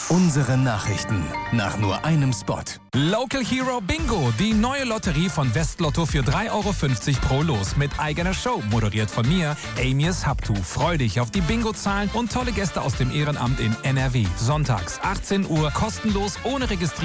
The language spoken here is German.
Unsere Nachrichten nach nur einem Spot. Local Hero Bingo, die neue Lotterie von Westlotto für 3,50 € pro Los mit eigener Show, moderiert von mir, Amias Habtu. Freu dich auf die Bingo-Zahlen und tolle Gäste aus dem Ehrenamt in NRW. Sonntags 18 Uhr, kostenlos, ohne Registrierung.